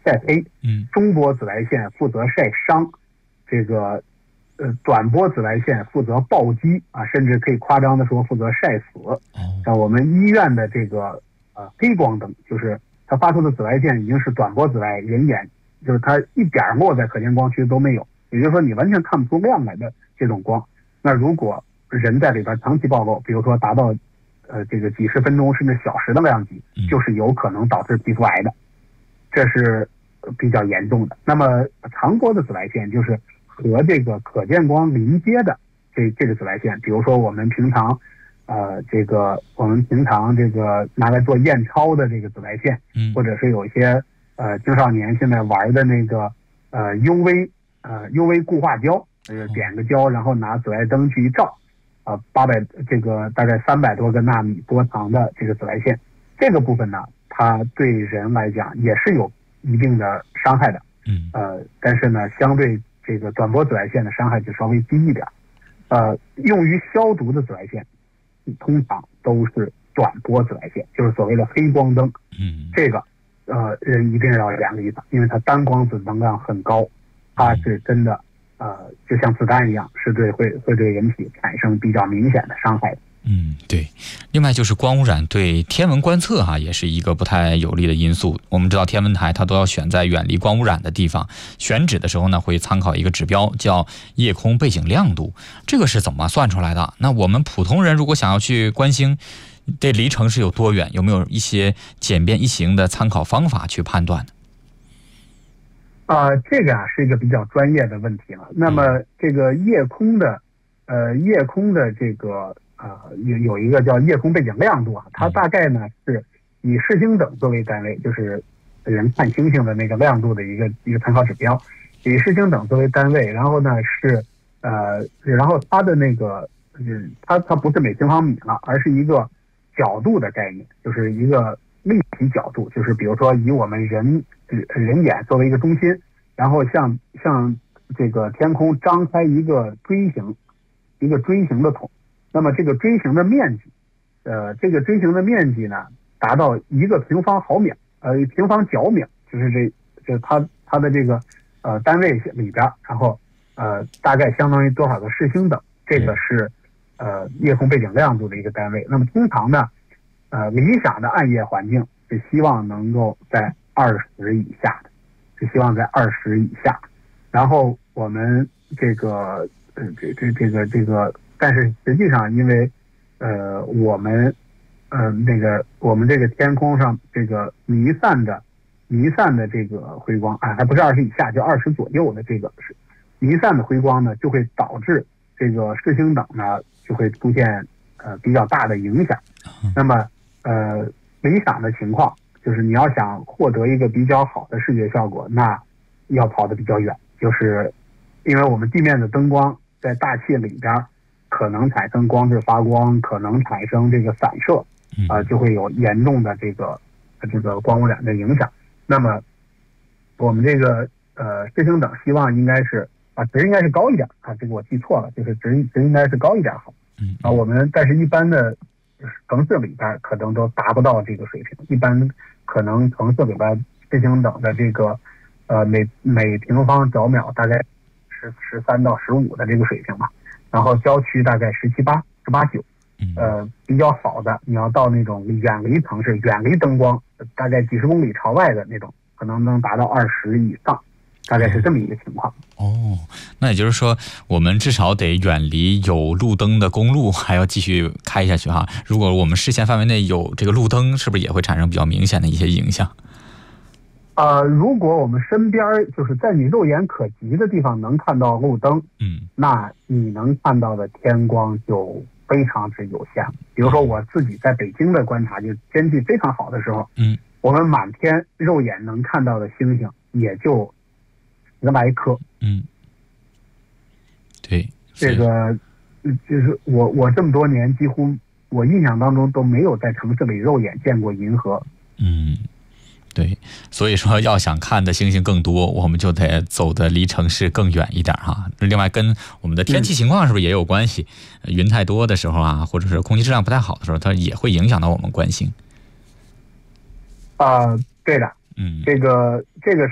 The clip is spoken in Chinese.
晒黑，中波紫外线负责晒伤，这个短波紫外线负责暴击啊，甚至可以夸张的说负责晒死。像我们医院的这个黑光灯，就是它发出的紫外线已经是短波紫外，人眼就是它一点落在可见光区都没有，也就是说你完全看不出亮来的这种光。那如果人在里边长期暴露，比如说达到这个几十分钟甚至小时的量级，就是有可能导致皮肤癌的，这是比较严重的。那么长波的紫外线就是和这个可见光临接的这个紫外线，比如说我们平常这个拿来做验钞的这个紫外线，或者是有一些青少年现在玩的那个UV 固化胶，点个胶然后拿紫外灯去一照，这个大概300多个纳米波长的这个紫外线，这个部分呢，它对人来讲也是有一定的伤害的，但是呢，相对这个短波紫外线的伤害就稍微低一点。用于消毒的紫外线，通常都是短波紫外线，就是所谓的黑光灯。这个人一定要远离它，因为它单光子能量很高，它是真的就像子弹一样，是会对人体产生比较明显的伤害的。 对。另外就是光污染对天文观测也是一个不太有利的因素。我们知道天文台它都要选在远离光污染的地方，选址的时候呢会参考一个指标叫夜空背景亮度，这个是怎么算出来的？那我们普通人如果想要去观星，这离城市有多远？有没有一些简便易行的参考方法去判断呢？ 这个是一个比较专业的问题了。那么这个夜空的这个有一个叫夜空背景亮度它大概呢是以视星等作为单位，就是人看星星的那个亮度的一个参考指标，以视星等作为单位，然后呢然后它的那个它不是每平方米了，而是一个角度的概念，就是一个立体角度，就是比如说以我们人眼作为一个中心，然后像这个天空张开一个锥形的筒，那么这个锥形的面积呢达到1个平方毫秒，平方角秒，就是它的这个单位里边，然后大概相当于多少个视星等，这个是夜空背景亮度的一个单位。那么通常呢理想的暗夜环境是希望能够在20以下的，然后我们这个但是实际上因为我们这个天空上这个弥散的这个辉光还不是20以下，就20左右的这个是弥散的辉光呢，就会导致这个视星等呢就会出现比较大的影响。那么理想的情况就是你要想获得一个比较好的视觉效果，那要跑得比较远，就是因为我们地面的灯光在大气里边可能产生光质发光，可能产生这个散射，就会有严重的这个光污染的影响。那么我们这个视星等希望应该是值应该是高一点这个我记错了，就是值应该是高一点好。我们但是一般的城市里边可能都达不到这个水平，一般可能城市里边视星等的这个每平方角秒大概13到15的这个水平吧，然后郊区大概17、18、9，比较好的你要到那种远离城市、远离灯光，大概几十公里朝外的那种，可能能达到20以上，大概是这么一个情况。 那也就是说我们至少得远离有路灯的公路，还要继续开下去如果我们视线范围内有这个路灯，是不是也会产生比较明显的一些影响？ 如果我们身边就是在你肉眼可及的地方能看到路灯，那你能看到的天光就非常之有限。比如说我自己在北京的观察，就天气非常好的时候，我们满天肉眼能看到的星星也就10来颗。 对， 这个就是我这么多年几乎我印象当中都没有在城市里肉眼见过银河。 对，所以说要想看的星星更多，我们就得走得离城市更远一点另外跟我们的天气情况是不是也有关系？云太多的时候或者是空气质量不太好的时候，它也会影响到我们观星。 对的。这个